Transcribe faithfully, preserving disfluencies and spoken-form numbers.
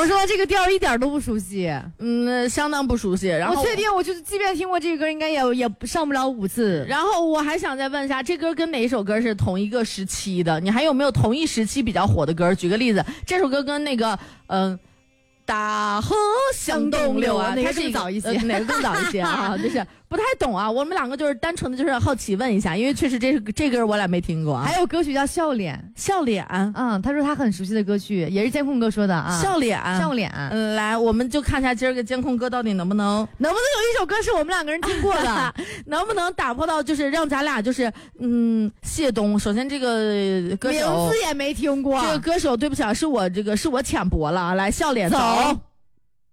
我说这个调一点都不熟悉， 嗯，相当不熟悉。然后我确定，我就是即便听过这个歌，应该也也上不了五次。 然后我还想再问一下，这歌跟哪一首歌是同一个时期的？你还有没有同一时期比较火的歌？举个例子，这首歌跟那个嗯。呃大河向东流啊， 哪个更早一些？ 呃、哪个更早一些啊？就是不太懂啊。我们两个就是单纯的就是好奇问一下，因为确实这这歌我俩没听过啊。 还有歌曲叫《笑脸》， 笑脸， 嗯，他说他很熟悉的歌曲，也是监控哥说的啊。 笑脸， 笑脸， 嗯，来，我们就看一下今儿个监控哥到底能不能， 能不能有一首歌是我们两个人听过的， 能不能打破到就是让咱俩就是嗯，谢东。首先这个歌手名字也没听过， 这个歌手对不起啊，是我这个是我浅薄了啊。来，笑脸走。